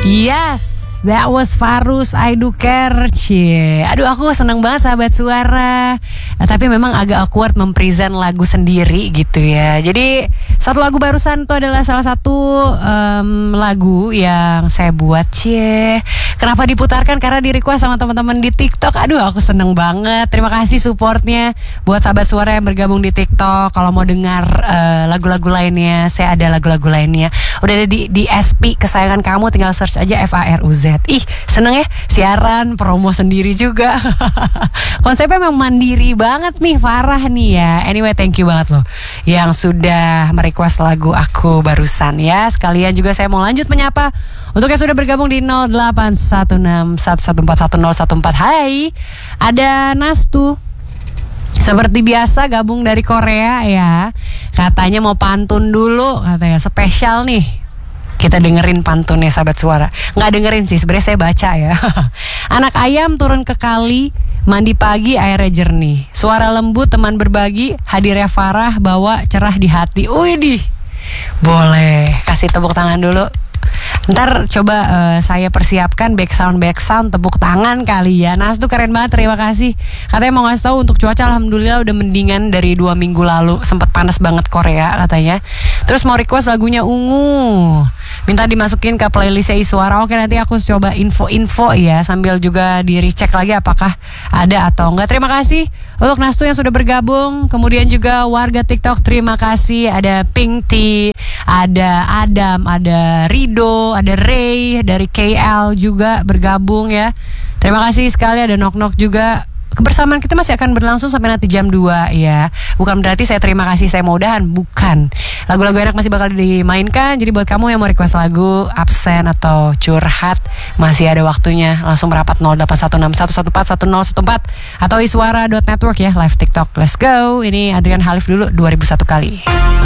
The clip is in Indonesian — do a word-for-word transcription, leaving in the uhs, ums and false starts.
Yes, that was Farus I Do Care. Cie. Aduh, aku seneng banget sahabat suara. Nah, tapi memang agak awkward mempresent lagu sendiri gitu ya. Jadi satu lagu barusan itu adalah salah satu um, lagu yang saya buat. Cie. Kenapa diputarkan? Karena di request sama teman-teman di TikTok. Aduh, aku seneng banget. Terima kasih supportnya buat sahabat suara yang bergabung di TikTok. Kalau mau dengar uh, lagu-lagu lainnya, saya ada lagu-lagu lainnya. Udah ada di, di S P kesayangan kamu, tinggal search aja F A R U Z. Ih, seneng ya siaran promo sendiri juga. Konsepnya memang mandiri banget nih, Farah nih ya. Anyway, thank you banget loh yang sudah merequest lagu aku barusan ya. Sekalian juga saya mau lanjut menyapa untuk yang sudah bergabung di nol delapan satu enam satu satu empat satu nol satu empat. Hai, ada Nastu. Seperti biasa gabung dari Korea ya. Katanya mau pantun dulu, katanya spesial nih. Kita dengerin pantunnya sahabat suara. Nggak dengerin sih, sebenarnya saya baca ya. Anak ayam turun ke kali, mandi pagi airnya jernih. Suara lembut teman berbagi, hadirnya Farah bawa cerah di hati. Widih, boleh kasih tepuk tangan dulu. Ntar coba uh, saya persiapkan back sound back sound tepuk tangan kali ya. Nas tuh keren banget, terima kasih. Katanya mau ngasih tahu untuk cuaca alhamdulillah udah mendingan dari dua minggu lalu. Sempat panas banget Korea katanya. Terus mau request lagunya Ungu, minta dimasukin ke playlistnya Iswara. Oke, nanti aku coba info-info ya, sambil juga di recheck lagi apakah ada atau enggak. Terima kasih untuk Nastu yang sudah bergabung. Kemudian juga warga TikTok, terima kasih. Ada Pink Tea, ada Adam, ada Rido, ada Ray dari K L juga bergabung ya. Terima kasih sekali. Ada Nok Nok juga. Kebersamaan kita masih akan berlangsung sampai nanti jam dua ya. Bukan berarti saya terima kasih, saya mau udahan, bukan. Lagu-lagu enak masih bakal dimainkan. Jadi buat kamu yang mau request lagu, absen atau curhat, masih ada waktunya. Langsung merapat nol delapan satu enam satu satu empat satu nol satu empat atau iswara dot network ya, live TikTok. Let's go. Ini Adrian Halif dulu dua ribu satu kali.